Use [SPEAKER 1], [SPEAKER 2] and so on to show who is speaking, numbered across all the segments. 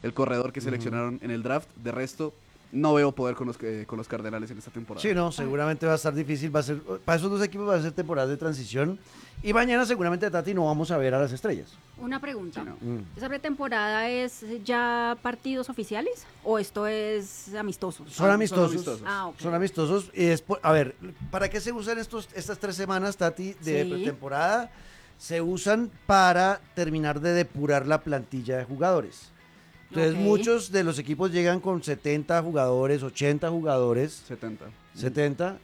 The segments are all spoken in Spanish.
[SPEAKER 1] el corredor que seleccionaron en el draft. De resto, no veo poder con los Cardenales en esta temporada.
[SPEAKER 2] Sí, no, seguramente va a estar difícil, va a ser, para esos dos equipos va a ser temporada de transición, y mañana seguramente, Tati, no vamos a ver a las estrellas.
[SPEAKER 3] Una pregunta.
[SPEAKER 1] Sí, no.
[SPEAKER 3] ¿Esa pretemporada es ya partidos oficiales o esto es amistosos?
[SPEAKER 2] Son amistosos.
[SPEAKER 1] amistosos.
[SPEAKER 3] Ah, ok.
[SPEAKER 2] Son amistosos. Y a ver, ¿para qué se usan estas 3 semanas, Tati, de
[SPEAKER 3] Sí.
[SPEAKER 2] pretemporada? Se usan para terminar de depurar la plantilla de jugadores. Entonces,
[SPEAKER 3] Ok.
[SPEAKER 2] muchos de los equipos llegan con 70 jugadores, 80 jugadores,
[SPEAKER 1] 70.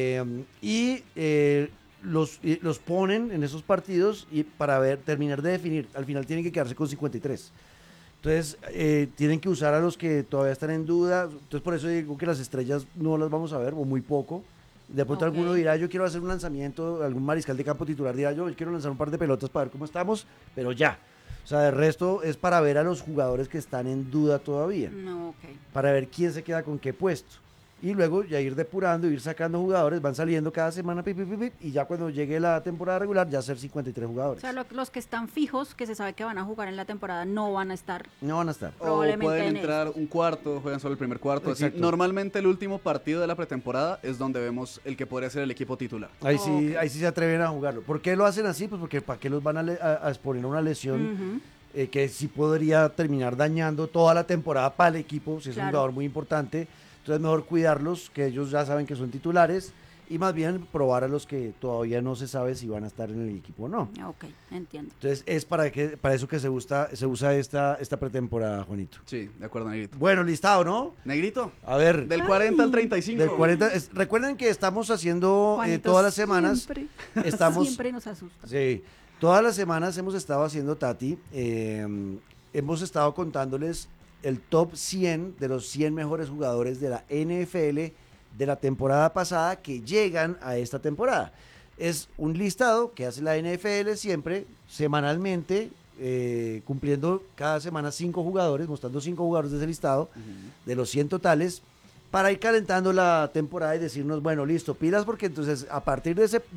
[SPEAKER 2] Los ponen en esos partidos y para terminar de definir. Al final tienen que quedarse con 53. Entonces, tienen que usar a los que todavía están en duda. Entonces, por eso digo que las estrellas no las vamos a ver, o muy poco. De pronto
[SPEAKER 3] Ok.
[SPEAKER 2] alguno dirá, yo quiero hacer un lanzamiento, algún mariscal de campo titular dirá, yo quiero lanzar un par de pelotas para ver cómo estamos, pero ya. O sea, de resto es para ver a los jugadores que están en duda todavía,
[SPEAKER 3] No, ok.
[SPEAKER 2] para ver quién se queda con qué puesto. Y luego ya ir depurando, ir sacando jugadores, van saliendo cada semana, y ya cuando llegue la temporada regular, ya ser 53
[SPEAKER 3] O
[SPEAKER 2] jugadores.
[SPEAKER 3] sea, los que están fijos, que se sabe que van a jugar en la temporada, no van a estar.
[SPEAKER 2] No van a estar.
[SPEAKER 1] O
[SPEAKER 3] Probablemente
[SPEAKER 1] pueden
[SPEAKER 3] en
[SPEAKER 1] entrar un cuarto, juegan solo el primer cuarto. Así.
[SPEAKER 2] Exacto.
[SPEAKER 1] Normalmente el último partido de la pretemporada es donde vemos el que podría ser el equipo titular.
[SPEAKER 2] Ahí sí se atreven a jugarlo. ¿Por qué lo hacen así? Pues porque ¿para qué los van a exponer a una lesión que sí podría terminar dañando toda la temporada para el equipo, si es un
[SPEAKER 3] Claro.
[SPEAKER 2] jugador muy importante? Entonces mejor cuidarlos, que ellos ya saben que son titulares, y más bien probar a los que todavía no se sabe si van a estar en el equipo o no.
[SPEAKER 3] Ok, entiendo.
[SPEAKER 2] Entonces es para eso que se usa esta pretemporada, Juanito.
[SPEAKER 1] Sí, de acuerdo, Negrito.
[SPEAKER 2] Bueno, listado, ¿no?
[SPEAKER 1] Negrito,
[SPEAKER 2] A ver,
[SPEAKER 1] del 40 al 35.
[SPEAKER 2] del 40, recuerden que estamos haciendo
[SPEAKER 3] Juanito
[SPEAKER 2] todas las semanas,
[SPEAKER 3] siempre,
[SPEAKER 2] estamos...
[SPEAKER 3] siempre nos asusta.
[SPEAKER 2] Sí, todas las semanas hemos estado haciendo, Tati, hemos estado contándoles el top 100 de los 100 mejores jugadores de la NFL de la temporada pasada que llegan a esta temporada. Es un listado que hace la NFL siempre, semanalmente, cumpliendo cada semana 5 jugadores, mostrando 5 jugadores de ese listado, de los 100 totales, para ir calentando la temporada y decirnos, bueno, listo, pilas, porque entonces a partir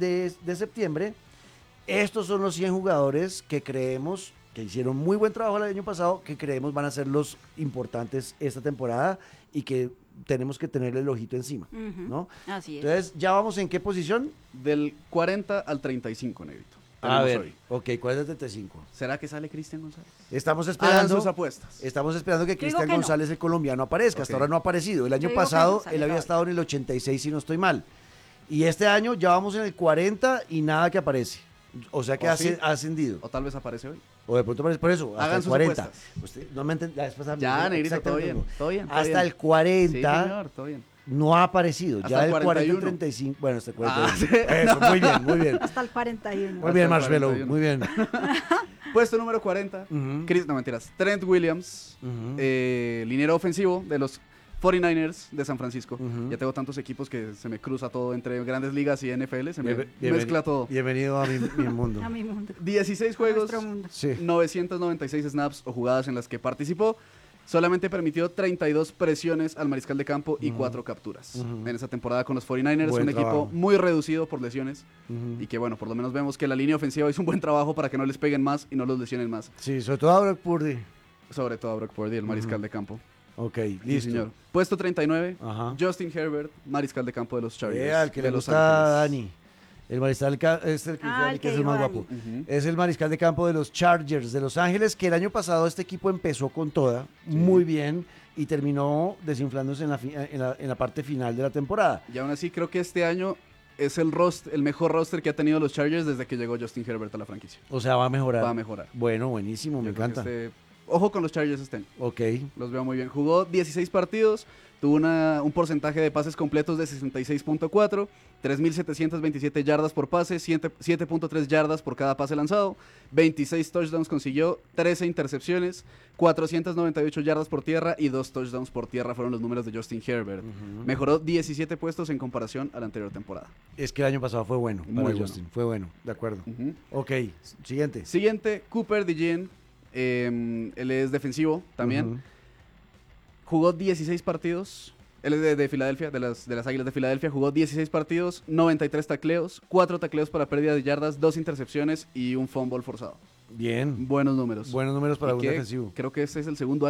[SPEAKER 2] de septiembre, estos son los 100 jugadores que creemos que hicieron muy buen trabajo el año pasado, que creemos van a ser los importantes esta temporada y que tenemos que tenerle el ojito encima, ¿no?
[SPEAKER 3] Así es.
[SPEAKER 2] Entonces, ¿ya vamos en qué posición?
[SPEAKER 1] Del 40 al 35, Negrito.
[SPEAKER 2] A
[SPEAKER 1] Tenemos
[SPEAKER 2] ver,
[SPEAKER 1] hoy.
[SPEAKER 2] ok, 40-35.
[SPEAKER 1] ¿Será que sale Cristian González?
[SPEAKER 2] Estamos
[SPEAKER 1] Hagan
[SPEAKER 2] esperando,
[SPEAKER 1] sus apuestas.
[SPEAKER 2] estamos esperando que
[SPEAKER 3] Yo digo
[SPEAKER 2] Cristian
[SPEAKER 3] que no.
[SPEAKER 2] González, el colombiano, aparezca. Hasta
[SPEAKER 1] Ok.
[SPEAKER 2] ahora no ha aparecido. El año
[SPEAKER 3] Yo digo que
[SPEAKER 2] pasado
[SPEAKER 3] no sale
[SPEAKER 2] él había
[SPEAKER 3] todavía.
[SPEAKER 2] estado en el 86, si no estoy mal. Y este año ya vamos en el 40 y nada que aparece. O sea que
[SPEAKER 1] ¿O
[SPEAKER 2] ha
[SPEAKER 1] sí?
[SPEAKER 2] ascendido.
[SPEAKER 1] O tal vez aparece hoy.
[SPEAKER 2] O de pronto aparece por eso, hasta
[SPEAKER 1] Hagan
[SPEAKER 2] el
[SPEAKER 1] sus
[SPEAKER 2] 40.
[SPEAKER 1] apuestas.
[SPEAKER 2] Usted no me entiende, la vez pasada me
[SPEAKER 1] Ya,
[SPEAKER 2] dijo
[SPEAKER 1] Negrito, todo
[SPEAKER 2] exactamente
[SPEAKER 1] bien.
[SPEAKER 2] lo mismo.
[SPEAKER 1] Todo bien. todo
[SPEAKER 2] Hasta
[SPEAKER 1] bien.
[SPEAKER 2] el 40
[SPEAKER 1] Sí, señor, todo bien.
[SPEAKER 2] no ha aparecido.
[SPEAKER 1] Hasta
[SPEAKER 2] Ya
[SPEAKER 1] el
[SPEAKER 2] del 40 al
[SPEAKER 1] 41.
[SPEAKER 2] 35. Bueno, hasta el
[SPEAKER 1] Ah,
[SPEAKER 2] 41. Eso, muy bien, muy bien.
[SPEAKER 3] Hasta el 41.
[SPEAKER 2] Muy bien,
[SPEAKER 1] el
[SPEAKER 2] Marshmello,
[SPEAKER 1] 41.
[SPEAKER 2] muy bien.
[SPEAKER 1] Puesto número 40.
[SPEAKER 2] Ujú.
[SPEAKER 1] No mentiras. Trent Williams,
[SPEAKER 2] Ujú.
[SPEAKER 1] liniero ofensivo de los 49ers de San Francisco.
[SPEAKER 2] Ujú.
[SPEAKER 1] Ya tengo tantos equipos que se me cruza todo entre grandes ligas y NFL. Se me
[SPEAKER 2] Bienvenido-
[SPEAKER 1] mezcla todo.
[SPEAKER 2] Bienvenido a mi mundo.
[SPEAKER 3] A mi mundo.
[SPEAKER 1] 16
[SPEAKER 3] A
[SPEAKER 1] juegos,
[SPEAKER 3] nuestro mundo.
[SPEAKER 2] Sí.
[SPEAKER 1] 996 snaps o jugadas en las que participó. Solamente permitió 32 presiones al mariscal de campo y 4 capturas.
[SPEAKER 2] Ujú.
[SPEAKER 1] En esa temporada con los 49ers,
[SPEAKER 2] Buen
[SPEAKER 1] un
[SPEAKER 2] trabajo.
[SPEAKER 1] equipo muy reducido por lesiones.
[SPEAKER 2] Ujú.
[SPEAKER 1] Y que bueno, por lo menos vemos que la línea ofensiva hizo un buen trabajo para que no les peguen más y no los lesionen más.
[SPEAKER 2] Sí, sobre todo a Brock Purdy.
[SPEAKER 1] Sobre todo a Brock Purdy, el mariscal
[SPEAKER 2] Ujú.
[SPEAKER 1] de campo.
[SPEAKER 2] Ok,
[SPEAKER 1] Sí,
[SPEAKER 2] listo.
[SPEAKER 1] señor. Puesto 39,
[SPEAKER 2] Ajá.
[SPEAKER 1] Justin Herbert, mariscal de campo de los Chargers.
[SPEAKER 2] Vea, el que
[SPEAKER 1] de
[SPEAKER 2] le
[SPEAKER 1] Los
[SPEAKER 2] gusta a
[SPEAKER 1] Ángeles.
[SPEAKER 2] Dani. El mariscal es el que,
[SPEAKER 3] Ah,
[SPEAKER 2] Dani,
[SPEAKER 3] el
[SPEAKER 2] que
[SPEAKER 3] que
[SPEAKER 2] es el
[SPEAKER 3] dijo
[SPEAKER 2] más
[SPEAKER 3] Dani.
[SPEAKER 2] guapo.
[SPEAKER 1] Ujú.
[SPEAKER 2] Es el mariscal de campo de los Chargers de Los Ángeles, que el año pasado este equipo empezó con toda, muy bien, y terminó desinflándose en la parte final de la temporada.
[SPEAKER 1] Y aún así creo que este año es el mejor roster que ha tenido los Chargers desde que llegó Justin Herbert a la franquicia.
[SPEAKER 2] O sea, va a mejorar.
[SPEAKER 1] Va a mejorar.
[SPEAKER 2] Bueno, buenísimo, me
[SPEAKER 1] Yo creo que
[SPEAKER 2] encanta.
[SPEAKER 1] ojo con los Chargers este año.
[SPEAKER 2] Ok.
[SPEAKER 1] Los veo muy bien. Jugó 16 partidos, tuvo un porcentaje de pases completos de 66.4, 3.727 yardas por pase, 7.3 yardas por cada pase lanzado, 26 touchdowns consiguió, 13 intercepciones, 498 yardas por tierra y 2 touchdowns por tierra fueron los números de Justin Herbert. Mejoró 17 puestos en comparación a la anterior temporada.
[SPEAKER 2] Es que el año pasado fue bueno
[SPEAKER 1] Muy
[SPEAKER 2] para
[SPEAKER 1] bueno.
[SPEAKER 2] Justin, fue bueno, de acuerdo.
[SPEAKER 1] Ujú.
[SPEAKER 2] Ok, siguiente.
[SPEAKER 1] Siguiente, Cooper DeJean. Él es defensivo también.
[SPEAKER 2] Ujú.
[SPEAKER 1] Jugó 16 partidos. Él es de Filadelfia, de las Águilas de Filadelfia. Jugó 16 partidos, 93 tacleos, 4 tacleos para pérdida de yardas, 2 intercepciones y un fumble forzado.
[SPEAKER 2] Bien.
[SPEAKER 1] Buenos números.
[SPEAKER 2] Buenos números para
[SPEAKER 1] Y
[SPEAKER 2] un
[SPEAKER 1] que
[SPEAKER 2] defensivo.
[SPEAKER 1] Creo que este es el segundo